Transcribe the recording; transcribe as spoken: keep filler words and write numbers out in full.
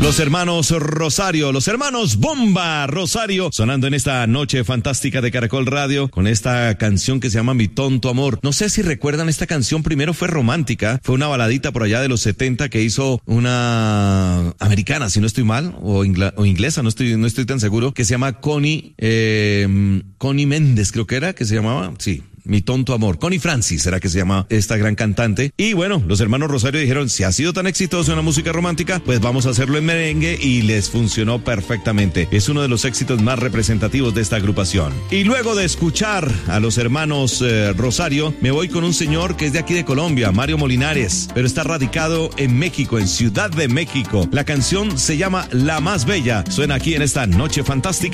Los hermanos Rosario, los hermanos Bomba Rosario, sonando en esta noche fantástica de Caracol Radio con esta canción que se llama Mi Tonto Amor. No sé si recuerdan esta canción, primero fue romántica, fue una baladita por allá de los setenta que hizo una americana, si no estoy mal, o, ingla, o inglesa, no estoy, no estoy tan seguro, que se llama Connie, eh, Connie Méndez, creo que era, que se llamaba, sí. Mi Tonto Amor. Connie Francis será que se llama esta gran cantante. Y bueno, los hermanos Rosario dijeron, si ha sido tan exitoso en la música romántica, pues vamos a hacerlo en merengue, y les funcionó perfectamente. Es uno de los éxitos más representativos de esta agrupación. Y luego de escuchar a los hermanos eh, Rosario, me voy con un señor que es de aquí de Colombia, Mario Molinares, pero está radicado en México, en Ciudad de México. La canción se llama La Más Bella. Suena aquí en esta noche fantástica.